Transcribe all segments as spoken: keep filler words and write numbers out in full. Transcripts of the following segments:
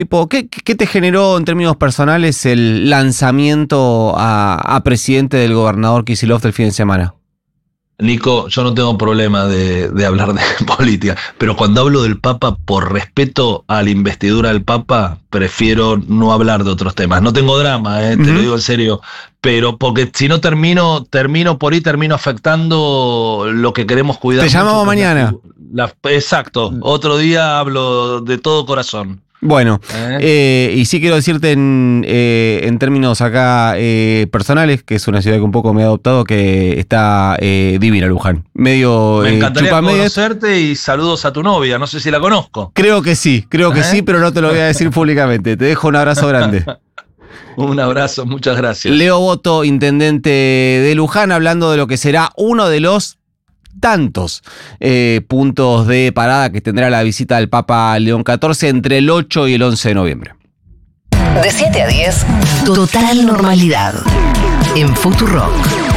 Tipo, ¿qué, ¿qué te generó en términos personales el lanzamiento a, a presidente del gobernador Kicillof del fin de semana? Nico, yo no tengo problema de, de hablar de política, pero cuando hablo del Papa, por respeto a la investidura del Papa, prefiero no hablar de otros temas. No tengo drama, eh, te uh-huh. lo digo en serio, pero porque si no termino, termino por ahí, termino afectando lo que queremos cuidar. Te llamamos mañana. La, la, exacto, otro día hablo de todo corazón. Bueno, ¿Eh? Eh, y sí quiero decirte en, eh, en términos acá eh, personales, que es una ciudad que un poco me ha adoptado, que está eh, divina Luján. Medio, me encantaría eh, conocerte y saludos a tu novia, no sé si la conozco. Creo que sí, creo que ¿Eh? sí, pero no te lo voy a decir públicamente. Te dejo un abrazo grande. Un abrazo, muchas gracias. Leo Boto, intendente de Luján, hablando de lo que será uno de los tantos eh, puntos de parada que tendrá la visita del Papa León catorce entre el ocho y el once de noviembre. De siete a diez, total normalidad en Futurock.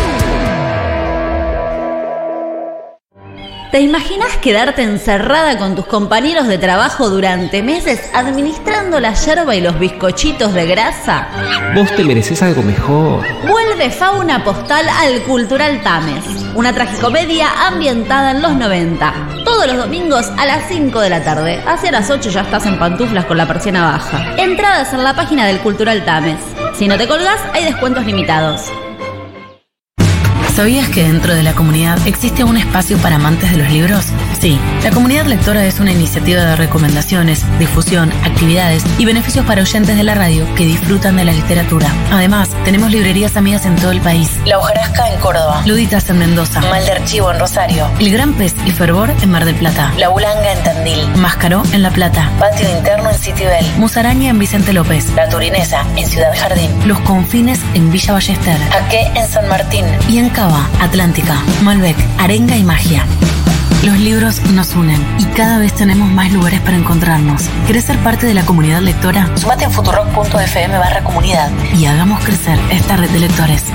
¿Te imaginas quedarte encerrada con tus compañeros de trabajo durante meses administrando la yerba y los bizcochitos de grasa? Vos te mereces algo mejor. Vuelve Fauna Postal al Cultural Tames, una tragicomedia ambientada en los noventa. Todos los domingos a las cinco de la tarde. Hacia las ocho ya estás en pantuflas con la persiana baja. Entradas en la página del Cultural Tames. Si no te colgás, hay descuentos limitados. ¿Sabías que dentro de la comunidad existe un espacio para amantes de los libros? Sí, la Comunidad Lectora es una iniciativa de recomendaciones, difusión, actividades y beneficios para oyentes de la radio que disfrutan de la literatura. Además, tenemos librerías amigas en todo el país. La Hojarasca en Córdoba, Luditas en Mendoza, Mal de Archivo en Rosario, El Gran Pez y Fervor en Mar del Plata, La Bulanga en Tandil, Máscaro en La Plata, Patio Interno en Citibel, Musaraña en Vicente López, La Turinesa en Ciudad Jardín, Los Confines en Villa Ballester, Aque en San Martín y en Cava, Atlántica, Malbec, Arenga y Magia. Los libros nos unen y cada vez tenemos más lugares para encontrarnos. ¿Querés ser parte de la comunidad lectora? Sumate en futurock punto f m barra comunidad y hagamos crecer esta red de lectores.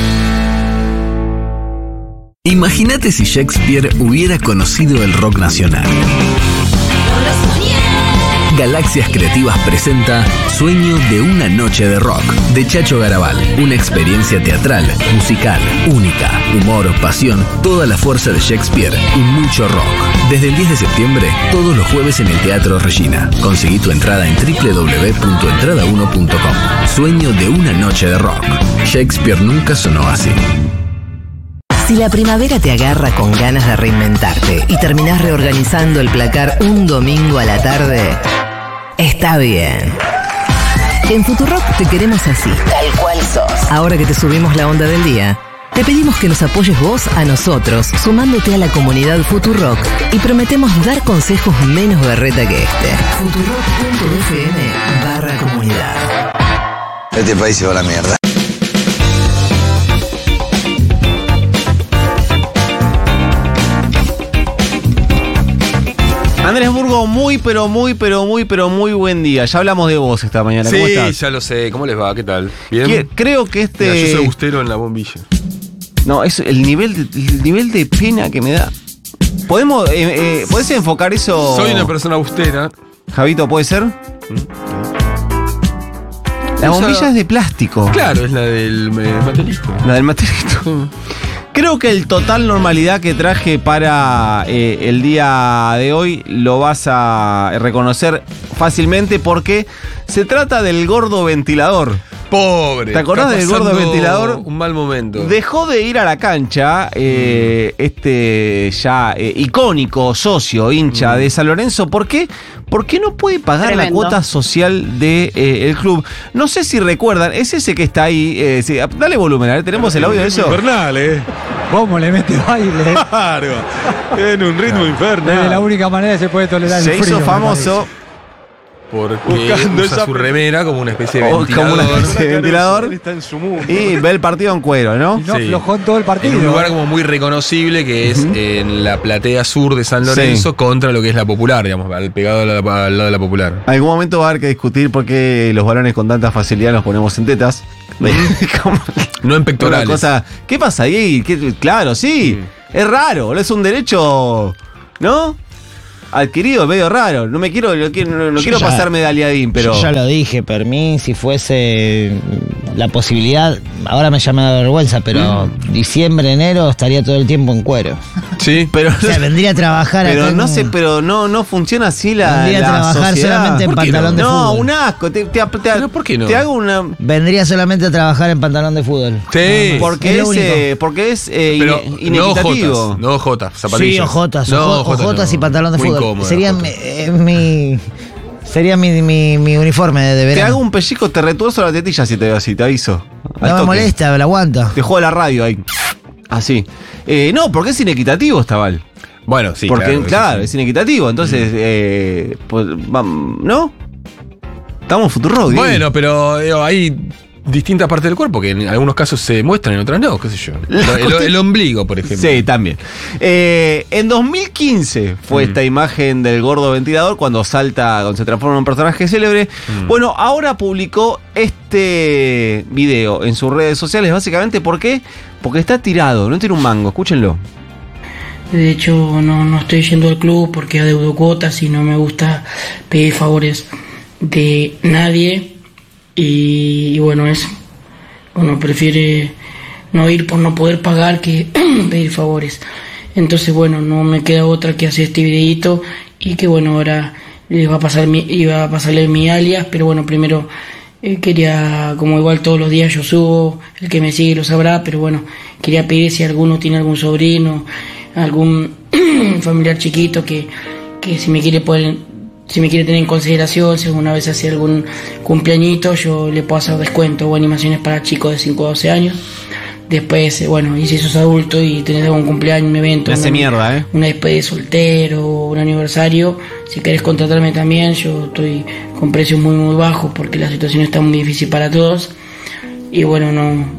Imagínate si Shakespeare hubiera conocido el rock nacional. Galaxias Creativas presenta Sueño de una noche de rock, de Chacho Garabal. Una experiencia teatral, musical, única, humor, pasión, toda la fuerza de Shakespeare y mucho rock. Desde el diez de septiembre, todos los jueves en el Teatro Regina. Conseguí tu entrada en doble u doble u doble u punto entrada uno punto com. Sueño de una noche de rock. Shakespeare nunca sonó así. Si la primavera te agarra con ganas de reinventarte y terminás reorganizando el placar un domingo a la tarde, está bien. En Futurock te queremos así, tal cual sos. Ahora que te subimos la onda del día, te pedimos que nos apoyes vos a nosotros, sumándote a la comunidad Futurock, y prometemos dar consejos menos berreta que este. futurock punto f m barra comunidad. Este país se va a la mierda. Andrés Burgo, muy, pero muy, pero muy, pero muy buen día. Ya hablamos de vos esta mañana. ¿Cómo sí, estás? Ya lo sé. ¿Cómo les va? ¿Qué tal? ¿Bien? ¿Qué? Creo que este... Mira, yo soy bustero en la bombilla. No, es el nivel de, el nivel de pena que me da. ¿Podemos, eh, eh, ¿Podés enfocar eso? Soy una persona bustera. Javito, ¿puede ser? ¿Mm? La bombilla Esa... es de plástico. Claro, es la del eh, materisto. La del materisto. Mm. Creo que el total normalidad que traje para eh, el día de hoy lo vas a reconocer fácilmente porque se trata del gordo ventilador. Pobre. ¿Te acordás del gordo ventilador? Un mal momento. Dejó de ir a la cancha eh, mm. este ya eh, icónico socio, hincha mm. de San Lorenzo. ¿Por qué? Porque no puede pagar Tremendo. la cuota social del de, eh, club. No sé si recuerdan, es ese que está ahí. Eh, sí, dale volumen, ¿eh? ¿Tenemos el audio de eso? Infernal, ¿eh? ¿Cómo le mete baile? Claro. En un ritmo infernal. Es la única manera que se puede tolerar se el frío. Se hizo famoso. Porque buscando usa esa su remera como una especie de ventilador. Como una especie de ventilador. Está en su mundo. Y ve el partido en cuero, ¿no? Y no aflojó en todo el partido. En un lugar como muy reconocible que es uh-huh. en la platea sur de San Lorenzo sí. contra lo que es la Popular, digamos, pegado al, al lado de la Popular. En algún momento va a haber que discutir por qué los varones con tanta facilidad nos ponemos en tetas. No en pectorales. Cosa, ¿qué pasa ahí? ¿Qué, claro, sí. Mm. Es raro, es un derecho, ¿no? adquirido medio raro. No me quiero, no quiero, no, no quiero ya, pasarme de aliadín, pero. Yo ya lo dije, por mí, si fuese la posibilidad, ahora me llama de vergüenza, pero mm. diciembre, enero estaría todo el tiempo en cuero. Sí, pero. O sea, vendría a trabajar Pero acá no en... sé, pero no, no funciona así la. Vendría la a trabajar sociedad. solamente en pantalón no? de no, fútbol. No, un asco. Te, te, te, ¿Pero por qué no? Te hago una. Vendría solamente a trabajar en pantalón de fútbol. Sí. Porque es, eh, porque es eh, pero in, inequitativo. No ojotas, no zapatillas. Sí, ojotas, no, ojo, ojotas, ojotas no. y pantalón de Muy fútbol. incómodo, Sería mi, eh, mi sería mi, mi, mi uniforme de verano. Te hago un pellizco, te retuerzo la tetilla si te veo así, te aviso. No me molesta, me la aguanto. Te juego la radio ahí. Así. Eh, no, porque es inequitativo, Estaval. Bueno, sí, porque, claro. claro, sí. es inequitativo. Entonces, mm. eh, pues, vamos, ¿no? Estamos Futurock. Bueno, pero digo, hay distintas partes del cuerpo que en algunos casos se muestran, en otras no, qué sé yo. El, el, el ombligo, por ejemplo. Sí, también. Eh, en dos mil quince fue mm. esta imagen del gordo ventilador cuando salta, cuando se transforma en un personaje célebre. Mm. Bueno, ahora publicó este video en sus redes sociales, básicamente, ¿por qué? Porque está tirado, no tiene un mango, escúchenlo. De hecho, no, no estoy yendo al club porque adeudo cuotas y no me gusta pedir favores de nadie. Y, y bueno, eso. Uno prefiere no ir por no poder pagar que pedir favores. Entonces, bueno, no me queda otra que hacer este videito y que bueno, ahora les va a pasar mi, iba a pasarle mi alias, pero bueno, primero eh, quería, como igual todos los días yo subo, el que me sigue lo sabrá, pero bueno, quería pedir si alguno tiene algún sobrino, algún familiar chiquito que, que si me quiere poder, si me quiere tener en consideración, si alguna vez hace algún cumpleañito, yo le puedo hacer descuento o animaciones para chicos de cinco a doce años. Después, bueno, y si sos adulto y tenés algún cumpleaños, un evento, una, mierda, ¿eh? una despedida de soltero, un aniversario, si querés contratarme también, yo estoy con precios muy muy bajos porque la situación está muy difícil para todos. Y bueno, no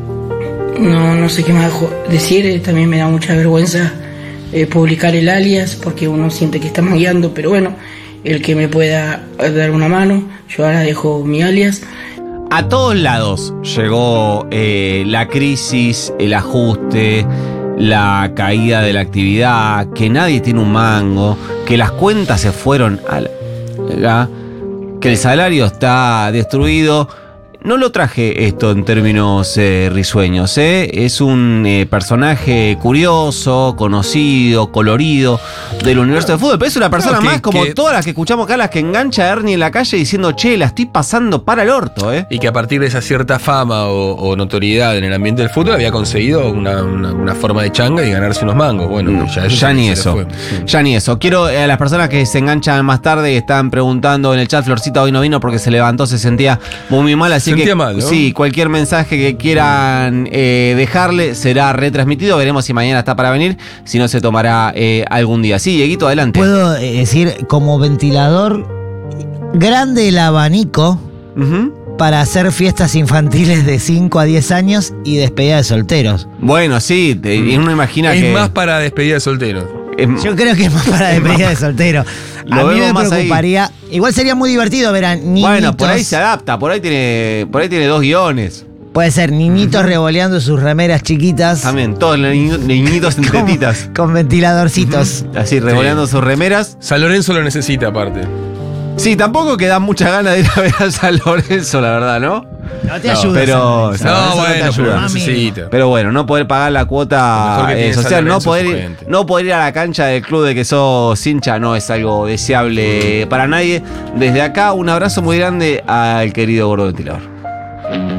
no, no sé qué más decir, también me da mucha vergüenza eh, publicar el alias porque uno siente que está mangueando, pero bueno, el que me pueda dar una mano, yo ahora dejo mi alias. A todos lados llegó eh, la crisis, el ajuste, la caída de la actividad, que nadie tiene un mango, que las cuentas se fueron a la, que el salario está destruido. No lo traje esto en términos eh, risueños, ¿eh? Es un eh, personaje curioso, conocido, colorido del universo del fútbol, pero es una persona no, que, más como que, todas las que escuchamos acá, las que engancha a Ernie en la calle diciendo, che, la estoy pasando para el orto, ¿eh? Y que a partir de esa cierta fama o, o notoriedad en el ambiente del fútbol había conseguido una, una, una forma de changa y ganarse unos mangos. Bueno, no, ya, eso ya ni eso. Sí. Ya ni eso. Quiero a eh, las personas que se enganchan más tarde y están preguntando en el chat, Florcita hoy no vino porque se levantó, se sentía muy, muy mal, así que mal, ¿no? Sí, cualquier mensaje que quieran eh, dejarle será retransmitido. Veremos si mañana está para venir, si no se tomará eh, algún día. Sí, Dieguito, adelante. Puedo eh, decir, como ventilador, grande el abanico uh-huh. para hacer fiestas infantiles de cinco a diez años y despedida de solteros. Bueno, sí, te, uno imagina es que... Es más para despedida de solteros. Yo creo que es más para despedida de soltero. A mí me preocuparía. Ahí. Igual sería muy divertido ver a niñitos. Bueno, por ahí se adapta, por ahí tiene, por ahí tiene dos guiones. Puede ser niñitos uh-huh. revoleando sus remeras chiquitas. También, todos niñitos, niñitos en con, tetitas. Con ventiladorcitos. Uh-huh. Así, revoleando sí. sus remeras. San Lorenzo lo necesita, aparte. Sí, tampoco que da mucha ganas de ir a ver a San Lorenzo, la verdad, ¿no? No te ayuda. No, pero, no, bueno, no te ayuda. Pero, necesita. Pero bueno, no poder pagar la cuota eh, social, no poder, ir, no poder ir a la cancha del club de que sos hincha, no es algo deseable mm. para nadie. Desde acá, un abrazo muy grande al querido gordo ventilador.